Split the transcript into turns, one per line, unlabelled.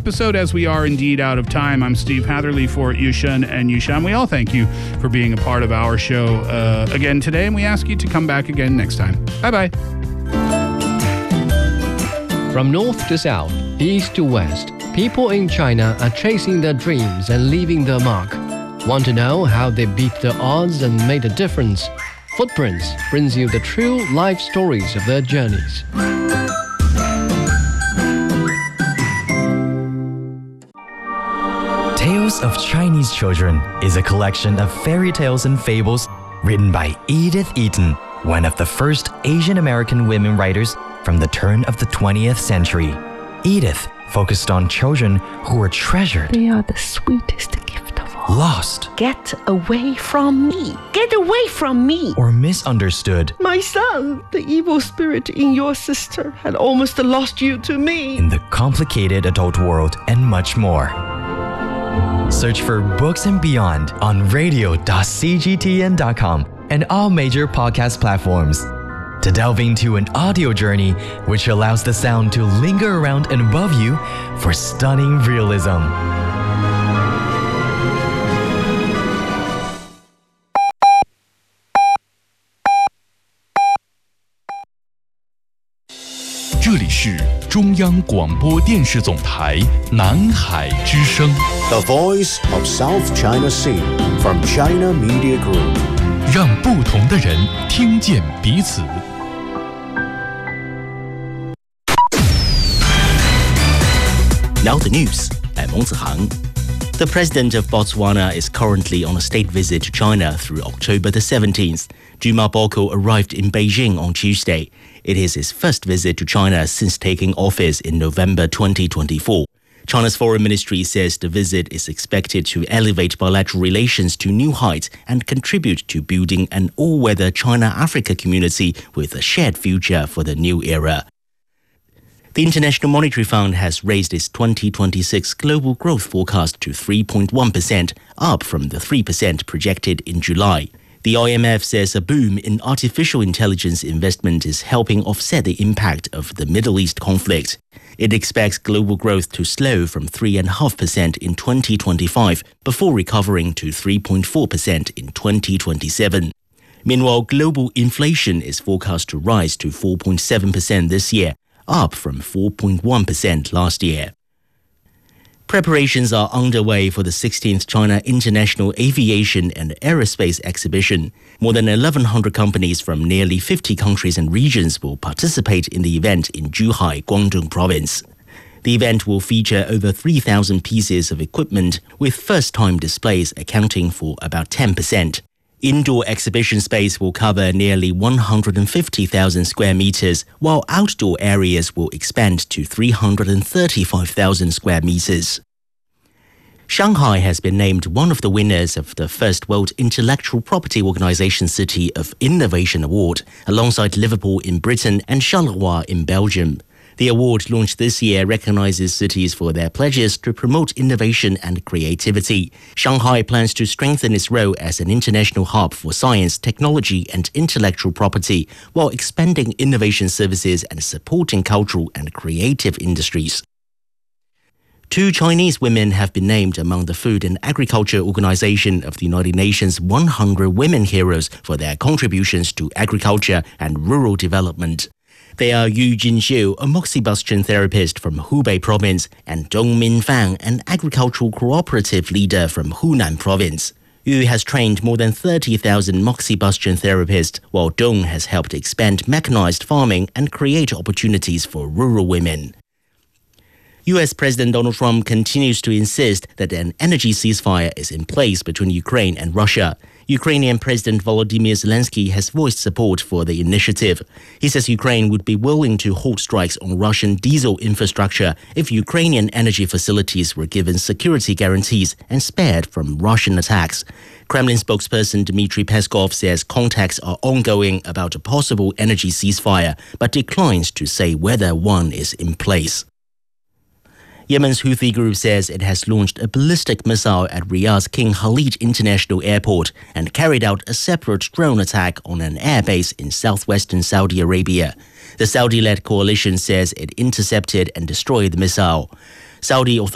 episode, as we are indeed out of time. I'm Steve Hatherley for Yushun and Yushan. We all thank you for being a part of our show again today, and we ask you to come back again next time. Bye-bye.
From north to south, east to west, people in China are chasing their dreams and leaving their mark. Want to know how they beat the odds and made a difference? Footprints brings you the true life stories of their journeys.
Tales of Chinese Children is a collection of fairy tales and fables written by Edith Eaton, one of the first Asian American women writers from the turn of the 20th century. Edith focused on children who were treasured.
They are the sweetest gift of all.
Lost.
Get away from me! Get away from me!
Or misunderstood.
My son, the evil spirit in your sister had almost lost you to me.
In the complicated adult world and much more. Search for Books and Beyond on radio.cgtn.com and all major podcast platforms to delve into an audio journey which allows the sound to linger around and above you for stunning realism.
这里是中央广播电视总台南海之声
The Voice of South China Sea from China Media Group.
让不同的人听见彼此。
Now the news at 蒙子航。The president of Botswana is currently on a state visit to China through October the 17th. Duma Boko arrived in Beijing on Tuesday. It is his first visit to China since taking office in November 2024. China's foreign ministry says the visit is expected to elevate bilateral relations to new heights and contribute to building an all-weather China-Africa community with a shared future for the new era. The International Monetary Fund has raised its 2026 global growth forecast to 3.1%, up from the 3% projected in July. The IMF says a boom in artificial intelligence investment is helping offset the impact of the Middle East conflict. It expects global growth to slow from 3.5% in 2025 before recovering to 3.4% in 2027. Meanwhile, global inflation is forecast to rise to 4.7% this year, up from 4.1% last year. Preparations are underway for the 16th China International Aviation and Aerospace Exhibition. More than 1,100 companies from nearly 50 countries and regions will participate in the event in Zhuhai, Guangdong Province. The event will feature over 3,000 pieces of equipment, with first-time displays accounting for about 10%. Indoor exhibition space will cover nearly 150,000 square meters, while outdoor areas will expand to 335,000 square meters. Shanghai has been named one of the winners of the First World Intellectual Property Organization City of Innovation Award, alongside Liverpool in Britain and Charleroi in Belgium. The award, launched this year, recognizes cities for their pledges to promote innovation and creativity. Shanghai plans to strengthen its role as an international hub for science, technology, and intellectual property, while expanding innovation services and supporting cultural and creative industries. 2 Chinese women have been named among the Food and Agriculture Organization of the United Nations 100 Women Heroes for their contributions to agriculture and rural development. They are Yu Jinxiu, a moxibustion therapist from Hubei Province, and Dong Minfang, an agricultural cooperative leader from Hunan Province. Yu has trained more than 30,000 moxibustion therapists, while Dong has helped expand mechanized farming and create opportunities for rural women. US President Donald Trump continues to insist that an energy ceasefire is in place between Ukraine and Russia. Ukrainian President Volodymyr Zelensky has voiced support for the initiative. He says Ukraine would be willing to halt strikes on Russian diesel infrastructure if Ukrainian energy facilities were given security guarantees and spared from Russian attacks. Kremlin spokesperson Dmitry Peskov says contacts are ongoing about a possible energy ceasefire, but declines to say whether one is in place. Yemen's Houthi group says it has launched a ballistic missile at Riyadh's King Khalid International Airport and carried out a separate drone attack on an airbase in southwestern Saudi Arabia. The Saudi-led coalition says it intercepted and destroyed the missile. Saudi authorities